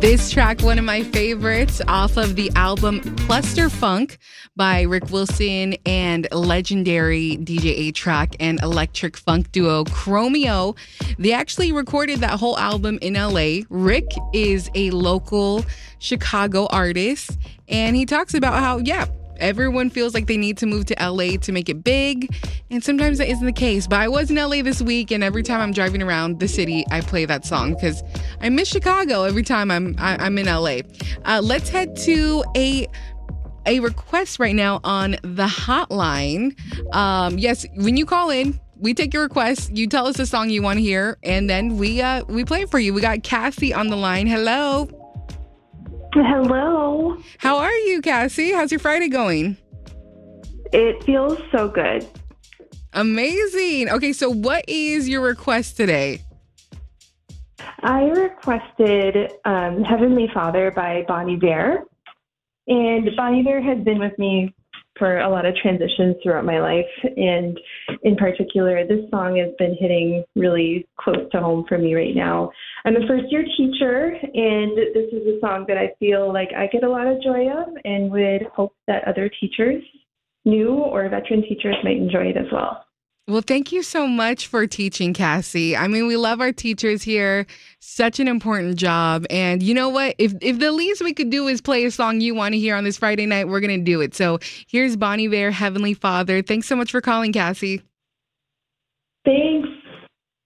This track, one of my favorites, off of the album Cluster Funk by Rick Wilson and legendary DJ A-Trak and electric funk duo Chromeo. They actually recorded that whole album in LA. Rick is a local Chicago artist, and he talks about how, everyone feels like they need to move to LA to make it big, and sometimes that isn't the case. But I was in LA this week, and every time I'm driving around the city, I play that song because I miss Chicago every time I'm in LA. Let's head to a request right now on the hotline. Yes, when you call in, we take your request. You tell us the song you want to hear, and then we play it for you. We got Cassie on the line. Hello. Hello. How are you, Cassie? How's your Friday going? It feels so good. Amazing. Okay, so what is your request today? I requested Heavenly Father by Bon Iver. And Bon Iver has been with me for a lot of transitions throughout my life. And in particular, this song has been hitting really close to home for me right now. I'm a first-year teacher, and this is a song that I feel like I get a lot of joy of and would hope that other teachers, new or veteran teachers, might enjoy it as well. Well, thank you so much for teaching, Cassie. I mean, we love our teachers here. Such an important job. And you know what? If the least we could do is play a song you want to hear on this Friday night, we're going to do it. So here's Bon Iver, Heavenly Father. Thanks so much for calling, Cassie. Thanks.